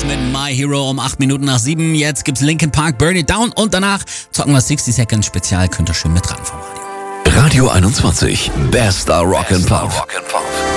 mit My Hero um 8 Minuten nach 7. Jetzt gibt's Linkin Park, Burn It Down und danach zocken wir 60 Seconds Spezial. Könnt ihr schön mit ran vom Radio. Radio 21, bester Rock and Pop.